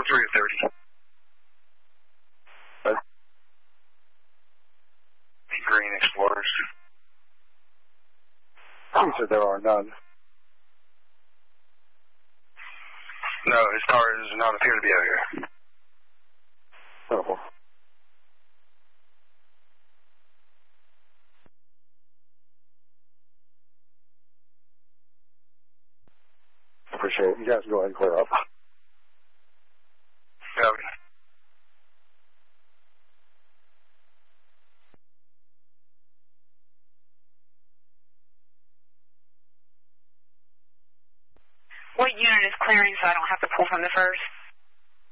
3 of 30. Green Explorers. You said there are none. No, his car does not appear to be out here. Oh. Appreciate it. You guys go ahead and clear up. Copy. What unit is clearing so I don't have to pull from the first?